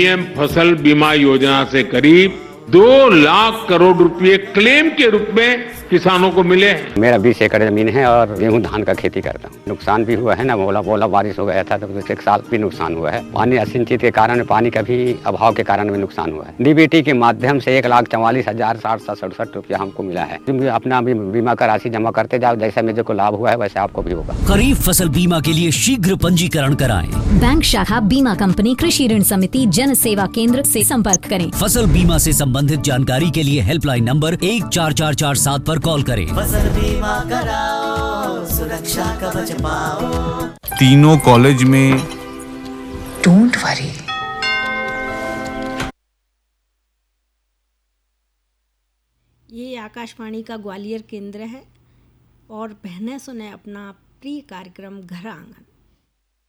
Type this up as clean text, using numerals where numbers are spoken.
PM फसल बीमा योजना से करीब 2 लाख करोड़ रुपए क्लेम के रूप में किसानों को मिले हैं। मेरा 20 एकड़ जमीन है और गेहूं धान का खेती करता हूँ। नुकसान भी हुआ है ना, बोला बारिश हो गया था तो एक साल भी नुकसान हुआ है। पानी असिंचित के कारण, पानी का भी अभाव के कारण भी नुकसान हुआ है। डीबीटी के माध्यम से 1,44,767 रुपया हमको मिला है। तुम अपना बीमा का राशि जमा करते जाओ, जैसा मेरे को लाभ हुआ है वैसे आपको भी होगा। खरीफ फसल बीमा के लिए शीघ्र पंजीकरण कराएं। बैंक शाखा, बीमा कंपनी, कृषि ऋण समिति, जन सेवा केंद्र से संपर्क करें। फसल बीमा से संबंधित जानकारी के लिए हेल्पलाइन नंबर 14447 पर कॉल करें। फसल बीमा कराओ, सुरक्षा कवच पाओ। तीनों कॉलेज में डोंट वरी। ये आकाशवाणी का ग्वालियर केंद्र है और बहनें सुने अपना प्रिय कार्यक्रम घर आंगन।